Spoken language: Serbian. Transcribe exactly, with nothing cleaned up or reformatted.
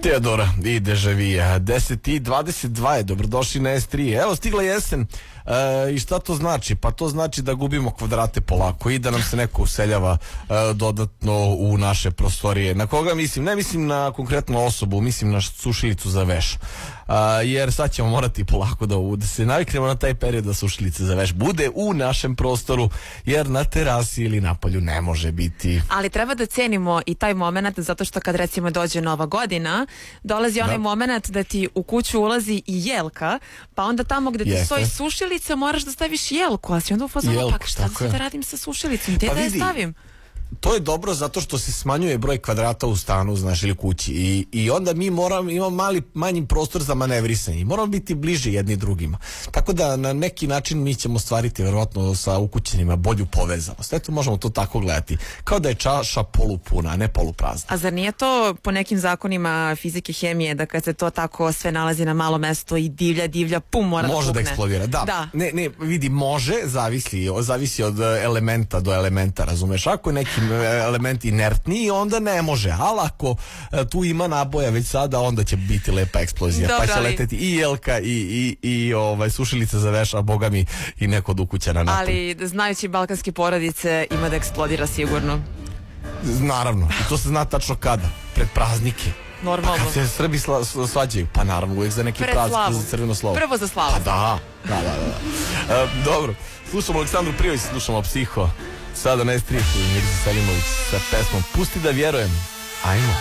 Teodora i Dežavija. deset i dvadeset dva je, dobrodošli na S tri. Evo, stigla jesen. E, I šta to znači? Pa to znači da gubimo kvadrate polako i da nam se neko useljava e, dodatno u naše prostorije. Na koga mislim? Ne mislim na konkretnu osobu, mislim na sušilicu za veš. A, jer sad ćemo morati polako da, da se naviknemo na taj period da sušilice za veš bude u našem prostoru, jer na terasi ili na polju ne može biti. Ali treba da cenimo i taj moment, zato što kad recimo dođe Nova godina, dolazi onaj da. moment da ti u kuću ulazi i jelka, pa onda tamo gde ti Jeste. stoji sušilica moraš da staviš jelku, a si onda u fazonu, Jelku, pa šta tako je. da radim sa sušilicom, te Pa da je vidi, stavim. to je dobro zato što se smanjuje broj kvadrata u stanu, znaš, ili kući i, i onda mi moramo, imamo mali, manji prostor za manevrisanje i moramo biti bliže jedni drugima. Tako da na neki način mi ćemo stvariti verovatno sa ukućenima bolju povezanost. Eto, možemo to tako gledati. Kao da je čaša polupuna, a ne poluprazna. A zar nije to po nekim zakonima fizike, hemije, da kad se to tako sve nalazi na malo mesto i divlja, divlja, pum, mora da Može da pukne? eksplodira, da. Da. Ne, ne, vidi, može, zavisi, zavisi od elementa do elementa, razumeš? Ako je neki element inertniji, onda ne može, ali ako e, tu ima naboja već sada, onda će biti lepa eksplozija. Dobro, Pa će ali- leteti i jelka i, i, i ovaj, sušilica za veš, a boga mi i neko od ukućana na to. Ali znajući balkanske porodice ima da eksplodira sigurno. Naravno, i to se zna tačno kada, pred praznike. Normalno. Kad se Srbi sla, sla- svađaju, pa naravno uvijek za neki Pred praznik, slavu. za crveno slovo. Prvo za slavu. Pa da, da, da, da. E, dobro, slušamo Aleksandru Prijović, slušamo Psiho. Sada na S tri, Mirza Selimović sa pesmom Pusti da vjerujem. Ajmo.